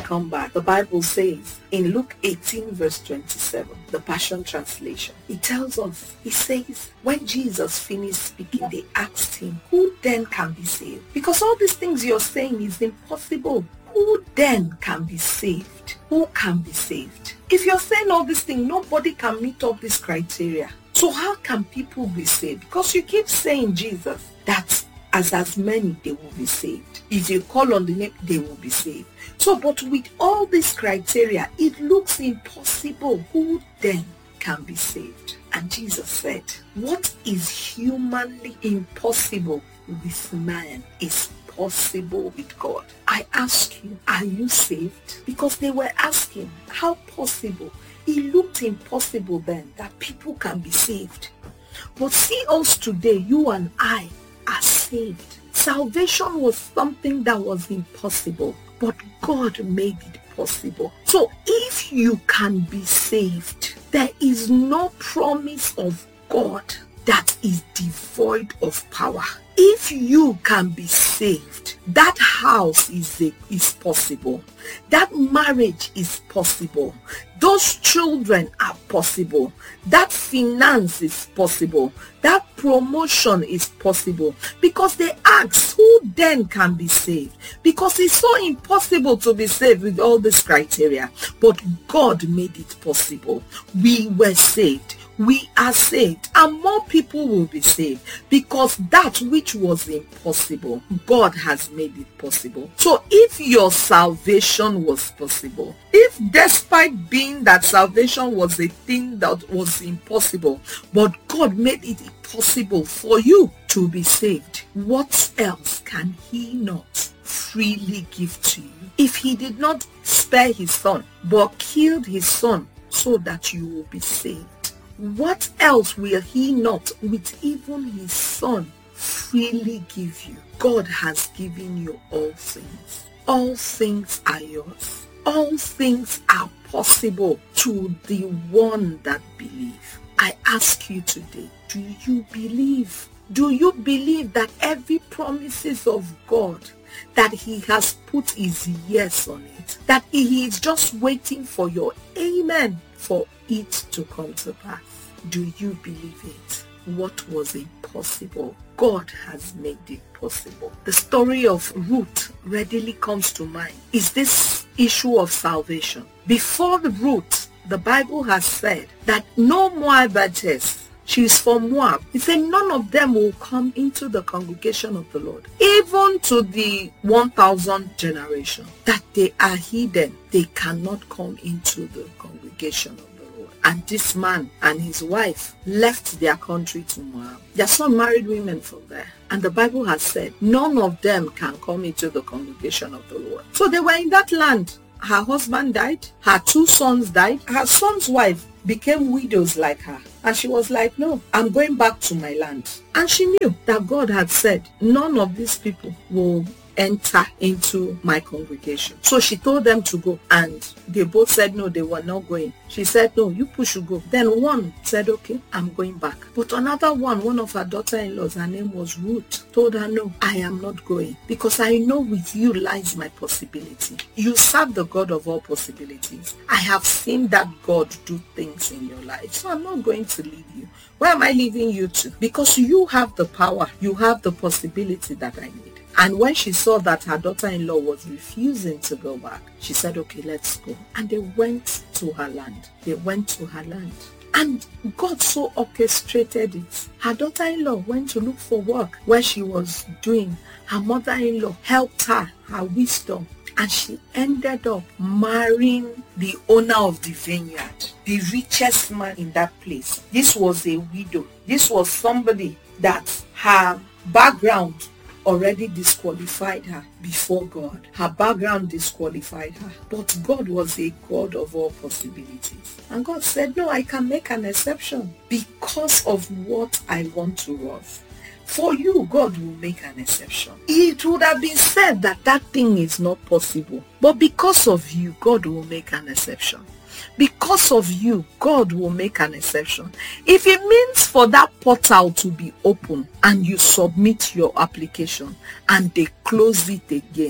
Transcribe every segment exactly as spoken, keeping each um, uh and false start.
come back, the Bible says in Luke eighteen verse twenty-seven, the Passion Translation, it tells us, it says, when Jesus finished speaking, they asked him, who then can be saved? Because all these things you're saying is impossible. Who then can be saved? Who can be saved? If you're saying all these things, nobody can meet up this criteria. So how can people be saved? Because you keep saying, Jesus, that as as many, they will be saved. If you call on the name, they will be saved. So, but with all these criteria, it looks impossible. Who then can be saved? And Jesus said, what is humanly impossible with man is possible with God. I ask you, are you saved? Because they were asking, how possible? It looked impossible then that people can be saved. But see us today, you and I are saved. Salvation was something that was impossible, but God made it possible. So if you can be saved, there is no promise of God that is devoid of power. If you can be saved, that house is a, is possible. That marriage is possible. Those children are possible. That finance is possible. That promotion is possible. Because they asked, who then can be saved? Because it's so impossible to be saved with all this criteria. But God made it possible. We were saved. We are saved, and more people will be saved, because that which was impossible, God has made it possible. So if your salvation was possible, if despite being that salvation was a thing that was impossible, but God made it possible for you to be saved, what else can he not freely give to you? If he did not spare his son, but killed his son so that you will be saved, what else will he not, with even his son, freely give you? God has given you all things. All things are yours. All things are possible to the one that believes. I ask you today, do you believe? Do you believe that every promises of God that he has put his yes on it, that he is just waiting for your amen for it to come to pass? Do you believe it? What was impossible, God has made it possible. The story of Ruth readily comes to mind. Is this issue of salvation? Before the Ruth, the Bible has said that no Moabitess, she is from Moab. It said none of them will come into the congregation of the Lord. Even to the one thousandth generation, that they are hidden. They cannot come into the congregation of the Lord. And this man and his wife left their country to Moab. There are some married women from there. And the Bible has said none of them can come into the congregation of the Lord. So they were in that land. Her husband died. Her two sons died. Her son's wife became widows like her. And she was like, no, I'm going back to my land. And she knew that God had said, none of these people will enter into my congregation. So she told them to go, and they both said no, they were not going. She said, no, you push should go. Then one said, okay, I'm going back. But another one, one of her daughter-in-laws, her name was Ruth, told her, no, I am not going, because I know with you lies my possibility. You serve the God of all possibilities. I have seen that God do things in your life, so I'm not going to leave you. Where am I leaving you to? Because you have the power, you have the possibility that I need. And when she saw that her daughter-in-law was refusing to go back, she said, okay, let's go. And they went to her land. They went to her land. And God so orchestrated it. Her daughter-in-law went to look for work where she was doing. Her mother-in-law helped her, her wisdom. And she ended up marrying the owner of the vineyard, the richest man in that place. This was a widow. This was somebody that her background already disqualified her before God. Her background disqualified her. But God was a God of all possibilities. And God said, no, I can make an exception because of what I want to worth. For you, God will make an exception. It would have been said that that thing is not possible. But because of you, God will make an exception. Because of you, God will make an exception. If it means for that portal to be open and you submit your application and they close it again,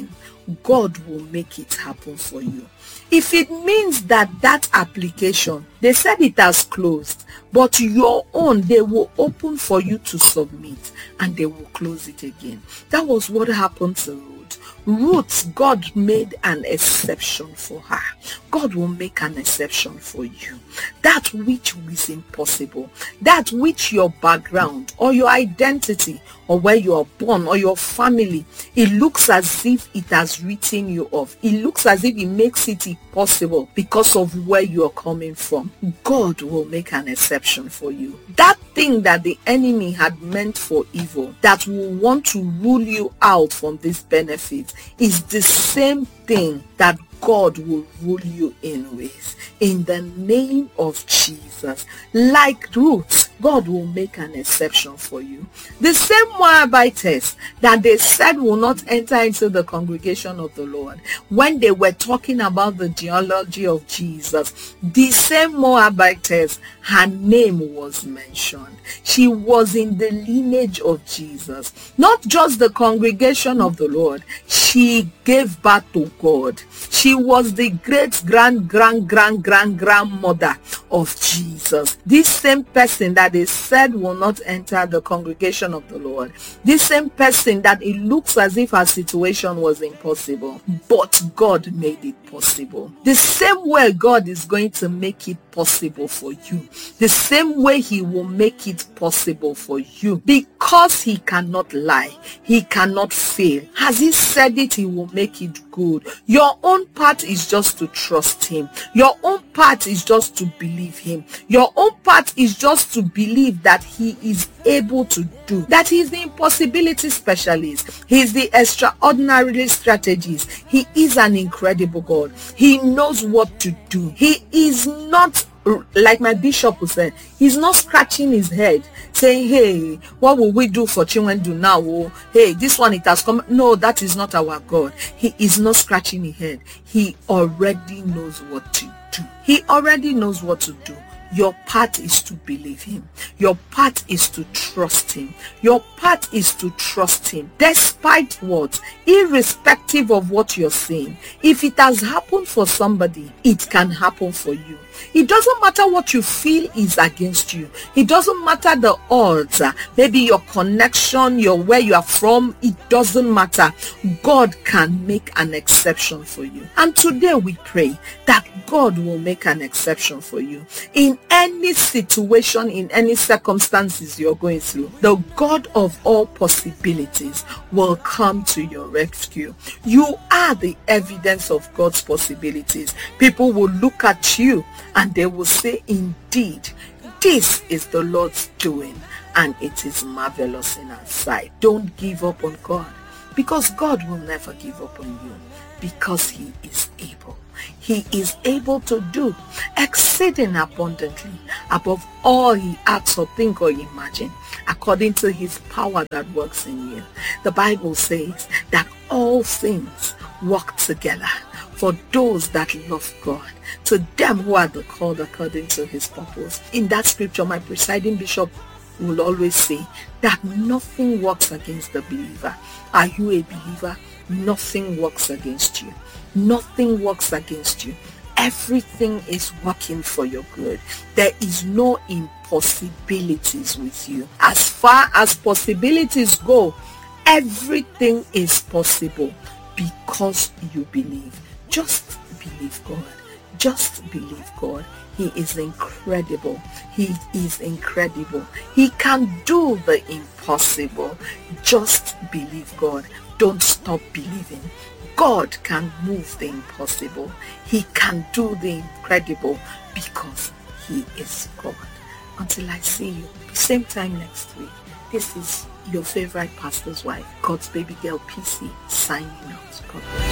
God will make it happen for you. If it means that that application, they said it has closed, but your own, they will open for you to submit and they will close it again. That was what happened to Ruth. Ruth, God made an exception for her. God will make an exception for you. That which is impossible, that which your background or your identity or where you are born or your family, it looks as if it has written you off. It looks as if it makes it impossible because of where you are coming from. God will make an exception for you. That thing that the enemy had meant for evil, that will want to rule you out from this benefit, is the same thing that God will rule you in with. In the name of Jesus. Like Ruth, God will make an exception for you. The same Moabites that they said will not enter into the congregation of the Lord, when they were talking about the genealogy of Jesus, the same Moabites, her name was mentioned. She was in the lineage of Jesus. Not just the congregation of the Lord. She gave birth to God. She was the great grand grand grand grand grandmother of Jesus. This same person that they said will not enter the congregation of the Lord, this same person that it looks as if her situation was impossible, but God made it possible. The same way God is going to make it possible for you, the same way he will make it possible for you, because he cannot lie, he cannot fail. Has he said it, he will make it good. Your own part is just to trust him. Your own part is just to believe him. Your own part is just to believe that he is able to do, that he is the impossibility specialist, he is the extraordinary strategist, he is an incredible God. He knows what to do. He is not, like my bishop who said, he's not scratching his head saying, hey, what will we do for Chinwendu now? Oh, hey, this one, it has come. No, that is not our God. He is not scratching his head. He already knows what to do. He already knows what to do. Your part is to believe him. Your part is to trust him. Your part is to trust him. Despite what? Irrespective of what you're saying. If it has happened for somebody, it can happen for you. It doesn't matter what you feel is against you. It doesn't matter the odds. Maybe your connection, your where you are from, it doesn't matter. God can make an exception for you. And today we pray that God will make an exception for you. In any situation, in any circumstances you're going through, the God of all possibilities will come to your rescue. You are the evidence of God's possibilities. People will look at you and they will say, indeed, this is the Lord's doing, and it is marvelous in our sight. Don't give up on God, because God will never give up on you, because he is able. He is able to do exceeding abundantly above all he asks or think or imagine, according to his power that works in you. The Bible says that all things work together for those that love God, to them who are the called according to his purpose. In that scripture, my presiding bishop will always say that nothing works against the believer. Are you a believer? Nothing works against you. Nothing works against you. Everything is working for your good. There is no impossibilities with you. As far as possibilities go, everything is possible because you believe. Just believe God. Just believe God. He is incredible. He is incredible. He can do the impossible. Just believe God. Don't stop believing. God can move the impossible. He can do the incredible because he is God. Until I see you, same time next week, this is your favorite pastor's wife, God's baby girl P C, signing out. God bless you.